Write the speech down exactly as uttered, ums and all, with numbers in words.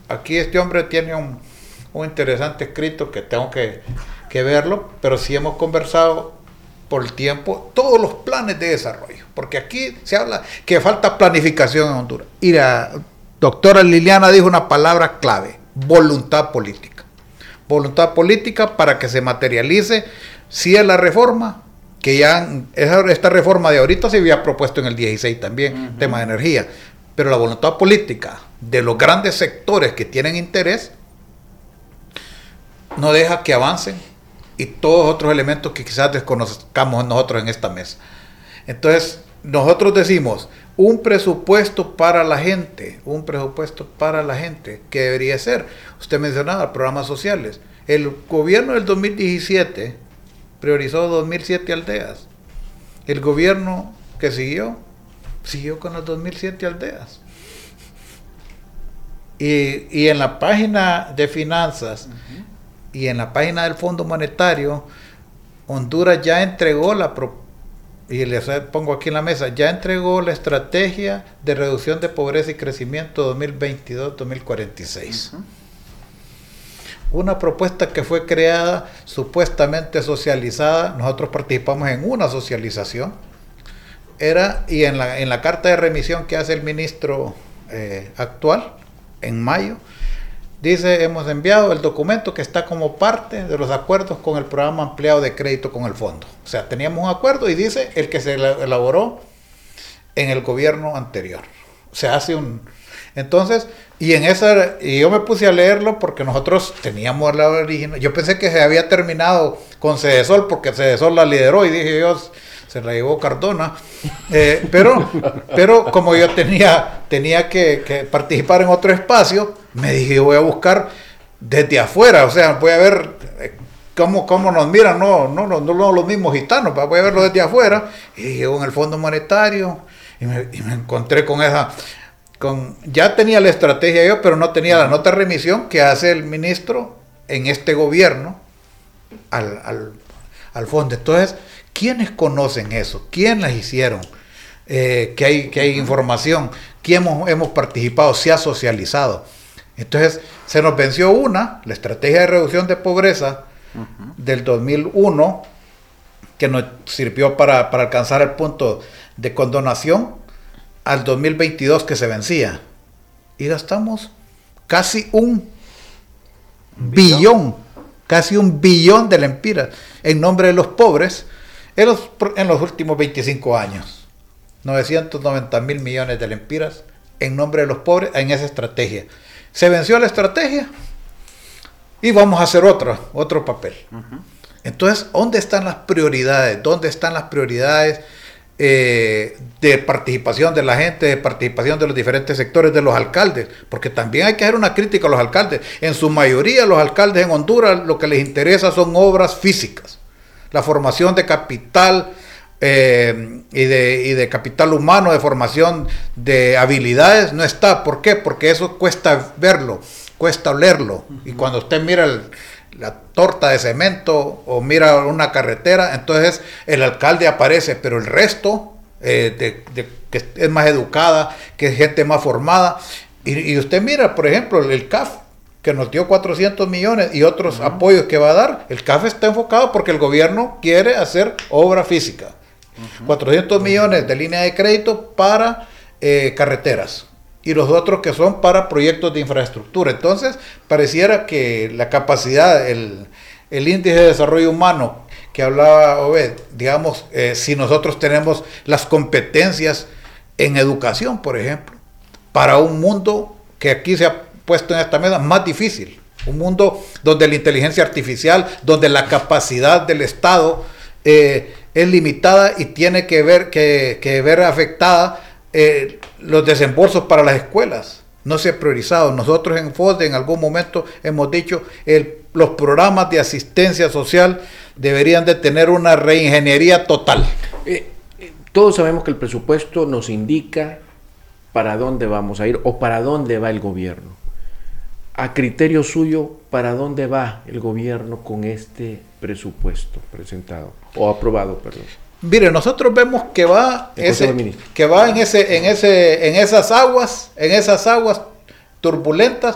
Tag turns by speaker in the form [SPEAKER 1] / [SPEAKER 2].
[SPEAKER 1] aquí este hombre tiene un, un interesante escrito que tengo que, que verlo, pero sí hemos conversado por el tiempo todos los planes de desarrollo, porque aquí se habla que falta planificación en Honduras. Y la doctora Liliana dijo una palabra clave: voluntad política. Voluntad política para que se materialice, si es la reforma, que ya esta reforma de ahorita se había propuesto en el dieciséis también, uh-huh. tema de energía, pero la voluntad política de los grandes sectores que tienen interés no deja que avancen, y todos otros elementos que quizás desconozcamos nosotros en esta mesa. Entonces, nosotros decimos, un presupuesto para la gente, un presupuesto para la gente, ¿qué debería ser? Usted mencionaba programas sociales. El gobierno del dos mil diecisiete priorizó dos mil siete aldeas. El gobierno que siguió, siguió con las dos mil siete aldeas. Y, y en la página de finanzas, uh-huh. y en la página del Fondo Monetario, Honduras ya entregó la propuesta, y les pongo aquí en la mesa, ya entregó la estrategia de reducción de pobreza y crecimiento dos mil veintidós a dos mil cuarenta y seis. Uh-huh. Una propuesta que fue creada, supuestamente socializada, nosotros participamos en una socialización, era, y en la, en la carta de remisión que hace el ministro eh, actual, en mayo, dice, hemos enviado el documento que está como parte de los acuerdos con el programa ampliado de crédito con el fondo. O sea, teníamos un acuerdo y dice el que se elaboró en el gobierno anterior. O sea, hace un... Entonces, y en esa, y yo me puse a leerlo porque nosotros teníamos la original. Yo pensé que se había terminado con Cedesol porque Cedesol la lideró y dije yo, se la llevó Cardona. Eh, pero, pero como yo tenía, tenía que, que participar en otro espacio, me dije, voy a buscar desde afuera, o sea, voy a ver cómo, cómo nos miran, no, no, no, no los mismos gitanos, voy a verlo desde afuera. Y llego en el Fondo Monetario y me, y me encontré con esa... Con, ya tenía la estrategia yo, pero no tenía la nota de remisión que hace el ministro en este gobierno al, al, al fondo. Entonces, ¿quiénes conocen eso? ¿Quiénes las hicieron? Eh, que hay, que hay información. ¿Quién hemos, hemos participado? ¿Se ha socializado? Entonces, se nos venció una, la estrategia de reducción de pobreza uh-huh. del dos mil uno, que nos sirvió para, para alcanzar el punto de condonación al dos mil veintidós que se vencía, y gastamos casi un ¿Un billón? billón, casi un billón de lempiras en nombre de los pobres en los, en los últimos veinticinco años, novecientos noventa mil millones de lempiras en nombre de los pobres en esa estrategia. Se venció la estrategia y vamos a hacer otra, otro papel. Uh-huh. Entonces, ¿dónde están las prioridades? ¿Dónde están las prioridades Eh, de participación de la gente, de participación de los diferentes sectores, de los alcaldes? Porque también hay que hacer una crítica a los alcaldes. En su mayoría los alcaldes en Honduras lo que les interesa son obras físicas, la formación de capital eh, y, de, y de capital humano, de formación de habilidades no está. ¿Por qué? Porque eso cuesta verlo, cuesta olerlo. Uh-huh. Y cuando usted mira el la torta de cemento o mira una carretera, entonces el alcalde aparece, pero el resto eh, de, de, que es más educada, que es gente más formada, y, y usted mira, por ejemplo, el C A F, que nos dio cuatrocientos millones y otros uh-huh. apoyos que va a dar. El C A F está enfocado porque el gobierno quiere hacer obra física, uh-huh. cuatrocientos millones de línea de crédito para eh, carreteras, y los otros que son para proyectos de infraestructura. Entonces, pareciera que la capacidad, el, el índice de desarrollo humano que hablaba Obed, digamos, eh, si nosotros tenemos las competencias en educación, por ejemplo, para un mundo que aquí se ha puesto en esta mesa más difícil, un mundo donde la inteligencia artificial, donde la capacidad del Estado eh, es limitada y tiene que ver, que, que ver afectada eh, los desembolsos para las escuelas. No se ha priorizado. Nosotros en F O D en algún momento hemos dicho el, los programas de asistencia social deberían de tener una reingeniería total.
[SPEAKER 2] Eh, eh, todos sabemos que el presupuesto nos indica para dónde vamos a ir o para dónde va el gobierno. A criterio suyo, ¿para dónde va el gobierno con este presupuesto presentado o aprobado, perdón?
[SPEAKER 1] Mire, nosotros vemos que va ese, que va en ese, en ese, en esas aguas, en esas aguas turbulentas